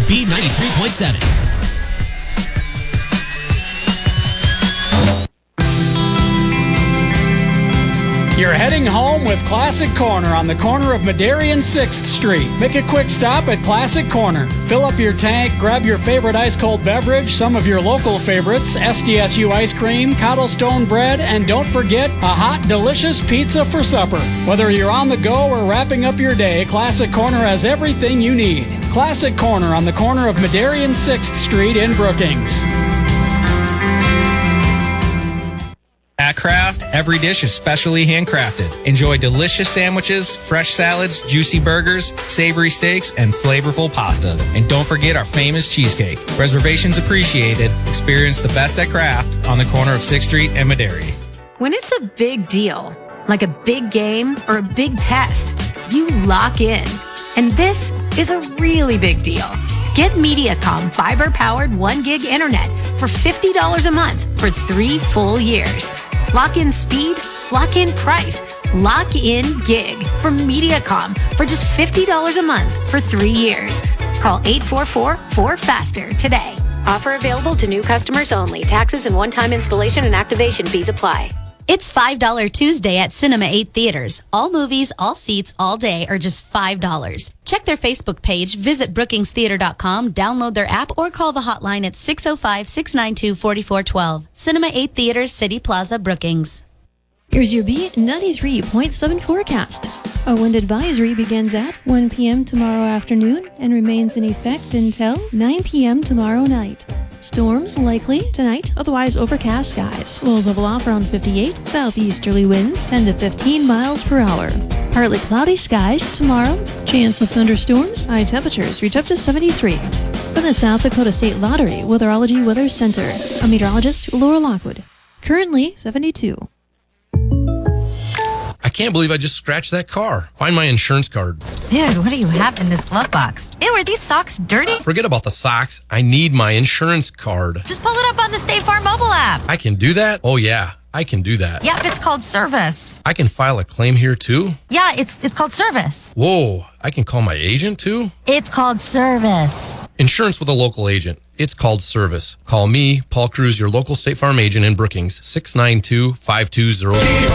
B93.7. You're heading home with Classic Corner on the corner of Madary and 6th Street. Make a quick stop at Classic Corner. Fill up your tank, grab your favorite ice-cold beverage, some of your local favorites, SDSU ice cream, cobblestone bread, and don't forget a hot, delicious pizza for supper. Whether you're on the go or wrapping up your day, Classic Corner has everything you need. Classic Corner on the corner of Madary and 6th Street in Brookings. At Kraft, every dish is specially handcrafted. Enjoy delicious sandwiches, fresh salads, juicy burgers, savory steaks, and flavorful pastas. And don't forget our famous cheesecake. Reservations appreciated. Experience the best at Kraft on the corner of 6th Street and Madary. When it's a big deal, like a big game or a big test, you lock in. And this is a really big deal. Get Mediacom fiber-powered 1 gig internet for $50 a month for 3 full years. Lock in speed, lock in price, lock in gig from Mediacom for just $50 a month for 3 years. Call 844-4FASTER today. Offer available to new customers only. Taxes and one-time installation and activation fees apply. It's $5 Tuesday at Cinema 8 Theaters. All movies, all seats, all day are just $5. Check their Facebook page, visit brookingstheater.com, download their app, or call the hotline at 605-692-4412. Cinema 8 Theaters, City Plaza, Brookings. Here's your B93.7 forecast. A wind advisory begins at 1 p.m. tomorrow afternoon and remains in effect until 9 p.m. tomorrow night. Storms likely tonight, otherwise overcast skies. Winds level off around 58, southeasterly winds 10 to 15 miles per hour. Partly cloudy skies tomorrow, chance of thunderstorms, high temperatures reach up to 73. From the South Dakota State Lottery Weatherology Weather Center, I'm meteorologist Laura Lockwood. Currently 72. I can't believe I just scratched that car. Find my insurance card. Dude, what do you have in this glove box? Ew, are these socks dirty? Forget about the socks. I need my insurance card. Just pull it up on the State Farm mobile app. I can do that? Oh, yeah. I can do that. Yep, it's called service. I can file a claim here, too? Yeah, it's called service. Whoa, I can call my agent, too? It's called service. Insurance with a local agent. It's called service. Call me, Paul Cruz, your local State Farm agent in Brookings, 692-5200.